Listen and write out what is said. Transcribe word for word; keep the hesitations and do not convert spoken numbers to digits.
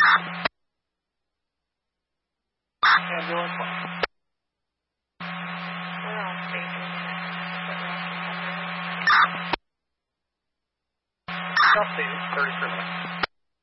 Ambulance. We're all speaking. South State, thirty-three minutes.